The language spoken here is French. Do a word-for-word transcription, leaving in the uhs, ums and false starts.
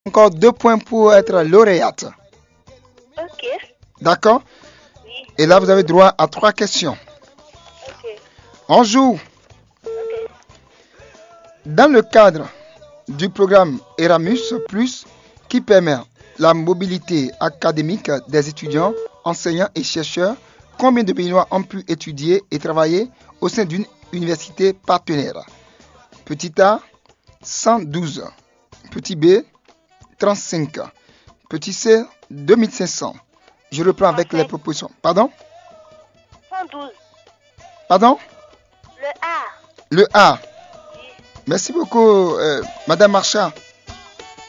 Encore deux points pour être lauréate. Ok. D'accord? Oui. Et là, vous avez droit à trois questions. Ok. On joue. Ok. Dans le cadre du programme Erasmus Plus, qui permet la mobilité académique des étudiants, enseignants et chercheurs, combien de Béninois ont pu étudier et travailler au sein d'une université partenaire? Petit A, cent douze. Petit B, trente-cinq. Petit C, deux mille cinq cents. Je reprends avec les trente-cinq. propositions. Pardon? cent douze. Pardon? Le A. Le A. Oui. Merci beaucoup, euh, Madame Marchand.